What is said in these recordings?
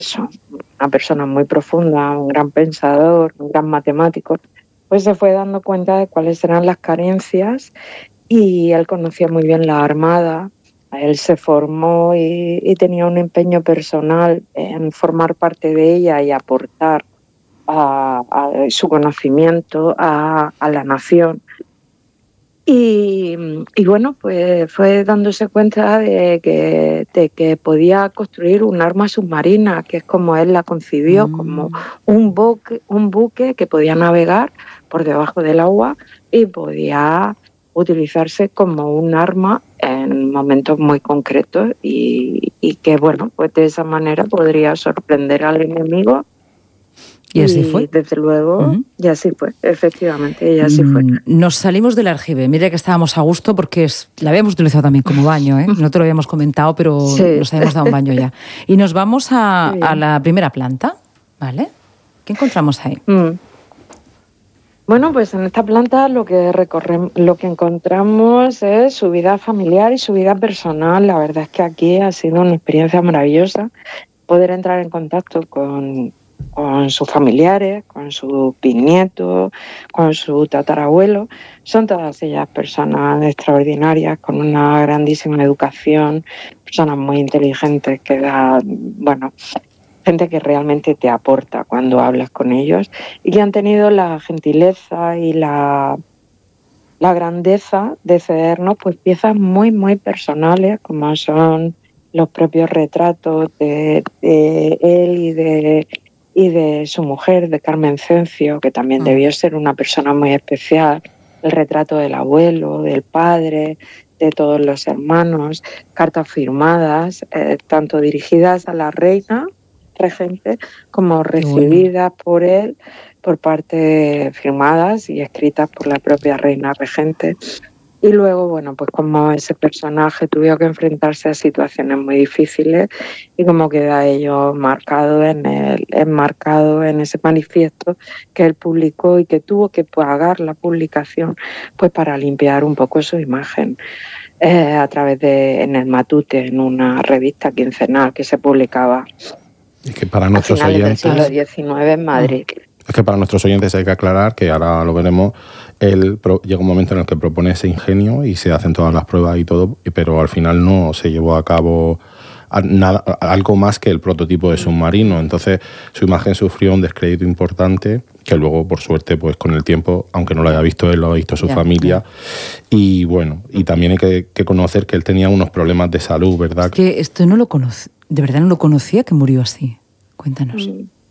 una persona muy profunda, un gran pensador, un gran matemático, pues se fue dando cuenta de cuáles eran las carencias y él conocía muy bien la Armada. Él se formó y tenía un empeño personal en formar parte de ella y aportar a su conocimiento a la nación. Y bueno, pues fue dándose cuenta de que podía construir un arma submarina, que es como él la concibió, como un buque que podía navegar por debajo del agua y podía utilizarse como un arma en momentos muy concretos y que, bueno, pues de esa manera podría sorprender al enemigo. ¿Y así fue? Desde luego, y así fue, efectivamente, y así fue. Nos salimos del aljibe. Mira que estábamos a gusto porque la habíamos utilizado también como baño, ¿eh? No te lo habíamos comentado, pero sí, nos habíamos dado un baño ya. Y nos vamos a la primera planta, ¿vale? ¿Qué encontramos ahí? Bueno, pues en esta planta lo que encontramos es su vida familiar y su vida personal. La verdad es que aquí ha sido una experiencia maravillosa poder entrar en contacto con sus familiares, con sus bisnietos, con su tatarabuelo. Son todas ellas personas extraordinarias, con una grandísima educación, personas muy inteligentes que gente que realmente te aporta cuando hablas con ellos y que han tenido la gentileza y la grandeza de cedernos pues piezas muy, muy personales, como son los propios retratos de él y de su mujer, de Carmen Cencio, que también debió ser una persona muy especial, el retrato del abuelo, del padre, de todos los hermanos, cartas firmadas, tanto dirigidas a la reina regente como recibidas por él, por parte firmadas y escritas por la propia reina regente. Y luego, bueno, pues como ese personaje tuvo que enfrentarse a situaciones muy difíciles y como queda ello enmarcado en ese manifiesto que él publicó y que tuvo que pagar la publicación pues para limpiar un poco su imagen a través en el Matute, en una revista quincenal que se publicaba y que para nuestros a finales oyentes, del siglo XIX en Madrid. Es que para nuestros oyentes hay que aclarar que ahora lo veremos, él llega un momento en el que propone ese ingenio y se hacen todas las pruebas y todo, pero al final no se llevó a cabo algo más que el prototipo de submarino. Entonces su imagen sufrió un descrédito importante que luego, por suerte, pues con el tiempo, aunque no lo haya visto él, lo ha visto su familia. Y bueno, y también hay que conocer que él tenía unos problemas de salud, ¿verdad? Es que esto no lo conoce, de verdad no lo conocía que murió así. Cuéntanos.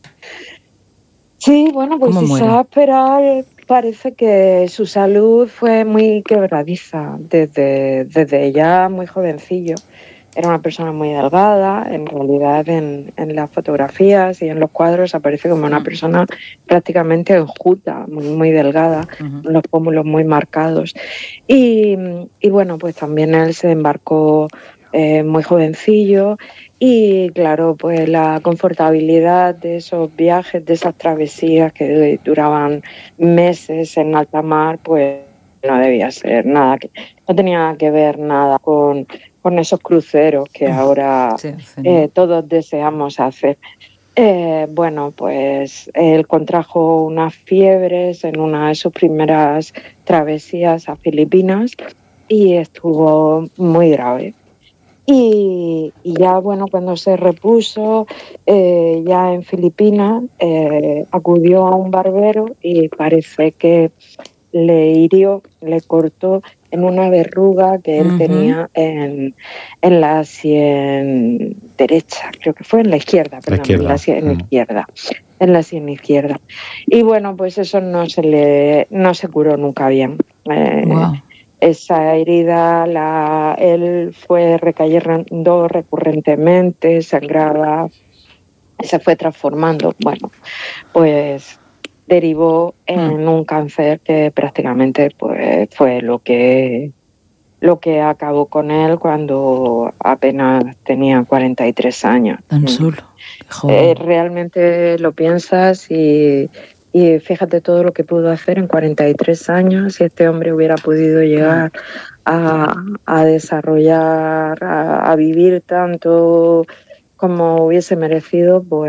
Sí, bueno, pues si se va a esperar, parece que su salud fue muy quebradiza desde ya muy jovencillo. Era una persona muy delgada, en realidad en las fotografías y en los cuadros aparece como una persona prácticamente enjuta, muy, muy delgada, con los pómulos muy marcados. Y bueno, pues también él se embarcó muy jovencillo y claro, pues la confortabilidad de esos viajes, de esas travesías que duraban meses en alta mar, pues no debía ser nada, no tenía que ver nada con esos cruceros que ahora todos deseamos hacer. Bueno, pues él contrajo unas fiebres en una de sus primeras travesías a Filipinas y estuvo muy grave. Y ya, bueno, cuando se repuso ya en Filipinas, acudió a un barbero y parece que le hirió, le cortó en una verruga que él tenía en la sien derecha, creo que fue en la izquierda, perdón, en la sien izquierda. Y bueno, pues eso no se curó nunca bien. Esa herida él fue recayendo recurrentemente, sangraba, se fue transformando. Bueno, pues derivó en un cáncer que prácticamente pues fue lo que acabó con él cuando apenas tenía 43 años. Tan solo. Realmente lo piensas y fíjate todo lo que pudo hacer en 43 años. Si este hombre hubiera podido llegar a desarrollar, a vivir tanto como hubiese merecido, pues